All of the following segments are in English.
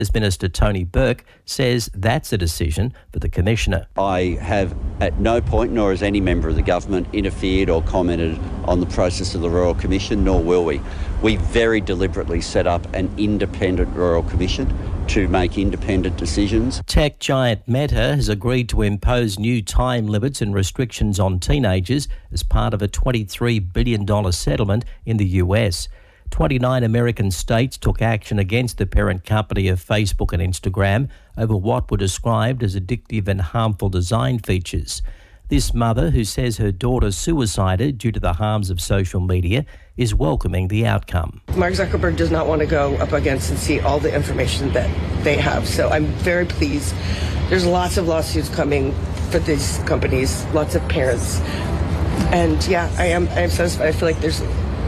Minister Tony Burke says that's a decision for the Commissioner. I have at no point, nor has any member of the government, interfered or commented on the process of the Royal Commission, nor will we. We very deliberately set up an independent Royal Commission to make independent decisions. Tech giant Meta has agreed to impose new time limits and restrictions on teenagers as part of a $23 billion settlement in the US. 29 American states took action against the parent company of Facebook and Instagram over what were described as addictive and harmful design features. This mother, who says her daughter suicided due to the harms of social media, is welcoming the outcome. Mark Zuckerberg does not want to go up against and see all the information that they have. So I'm very pleased. There's lots of lawsuits coming for these companies, lots of parents. And yeah, I am satisfied. I feel like there's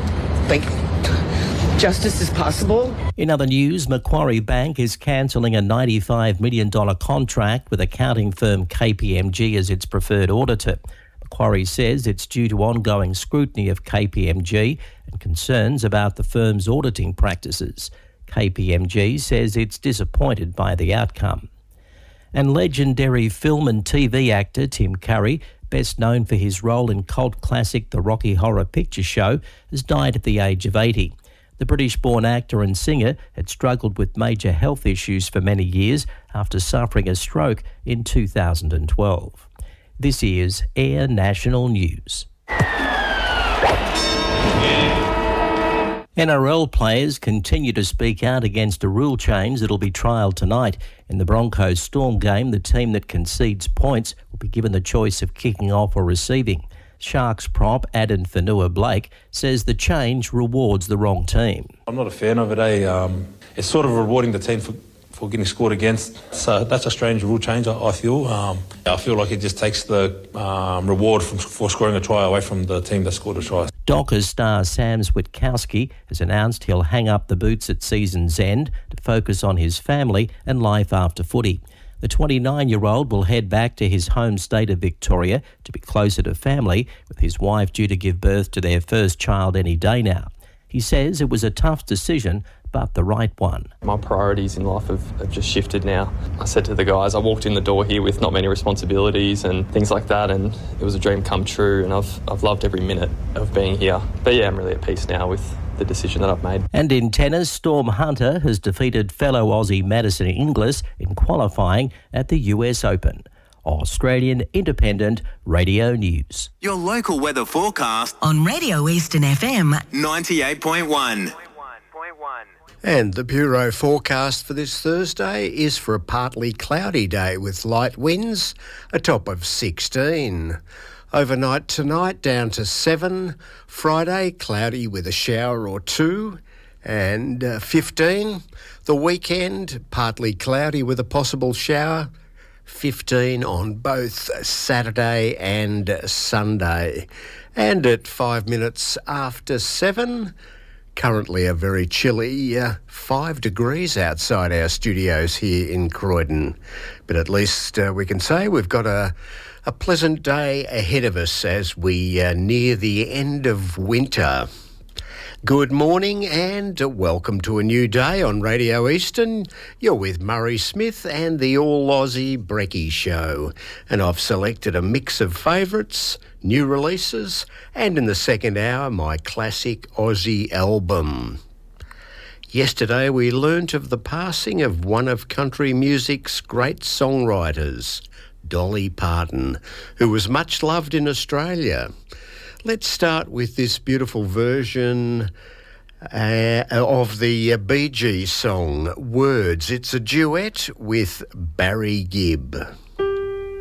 justice is possible. In other news, Macquarie Bank is cancelling a $95 million contract with accounting firm KPMG as its preferred auditor. Macquarie says it's due to ongoing scrutiny of KPMG and concerns about the firm's auditing practices. KPMG says it's disappointed by the outcome. And legendary film and TV actor Tim Curry, best known for his role in cult classic The Rocky Horror Picture Show, has died at the age of 80. The British-born actor and singer had struggled with major health issues for many years after suffering a stroke in 2012. This is Air National News. NRL players continue to speak out against a rule change that will be trialled tonight. In the Broncos Storm game, the team that concedes points will be given the choice of kicking off or receiving. Sharks prop Addin Fonua-Blake says the change rewards the wrong team. I'm not a fan of it. It's sort of rewarding the team for getting scored against. So that's a strange rule change, I feel. I feel like it just takes the reward for scoring a try away from the team that scored a try. Dockers star Sam Switkowski has announced he'll hang up the boots at season's end to focus on his family and life after footy. The 29-year-old will head back to his home state of Victoria to be closer to family, with his wife due to give birth to their first child any day now. He says it was a tough decision, but the right one. My priorities in life have just shifted now. I said to the guys, I walked in the door here with not many responsibilities and things like that, and it was a dream come true, and I've loved every minute of being here. But yeah, I'm really at peace now with the decision that I've made. And in tennis, Storm Hunter has defeated fellow Aussie Madison Inglis in qualifying at the US Open. Australian Independent Radio News. Your local weather forecast on Radio Eastern FM 98.1. And the Bureau forecast for this Thursday is for a partly cloudy day with light winds, a top of 16. Overnight tonight down to 7. Friday cloudy with a shower or two and 15. The weekend partly cloudy with a possible shower. 15 on both Saturday and Sunday. And at 5 minutes after 7, currently a very chilly 5 degrees outside our studios here in Croydon. But at least we can say we've got a pleasant day ahead of us as we near the end of winter. Good morning and welcome to a new day on Radio Eastern. You're with Murray Smith and the All Aussie Brekkie Show. And I've selected a mix of favourites, new releases, and in the second hour, my classic Aussie album. Yesterday we learnt of the passing of one of country music's great songwriters, Dolly Parton, who was much loved in Australia. Let's start with this beautiful version of the Bee Gees song, Words. It's a duet with Barry Gibb.